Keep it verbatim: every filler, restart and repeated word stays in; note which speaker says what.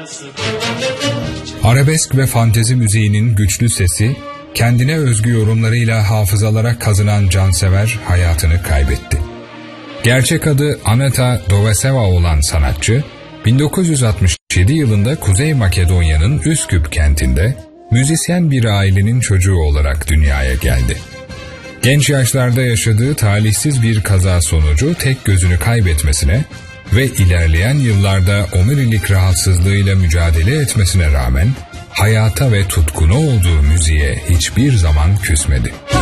Speaker 1: Arabesk ve fantezi müziğinin güçlü sesi, kendine özgü yorumlarıyla hafızalara kazınan cansever hayatını kaybetti. Gerçek adı Aneta Doveseva olan sanatçı, bin dokuz yüz altmış yedi yılında Kuzey Makedonya'nın Üsküp kentinde müzisyen bir ailenin çocuğu olarak dünyaya geldi. Genç yaşlarda yaşadığı talihsiz bir kaza sonucu tek gözünü kaybetmesine ve ilerleyen yıllarda omurilik rahatsızlığıyla mücadele etmesine rağmen hayata ve tutkunu olduğu müziğe hiçbir zaman küsmedi.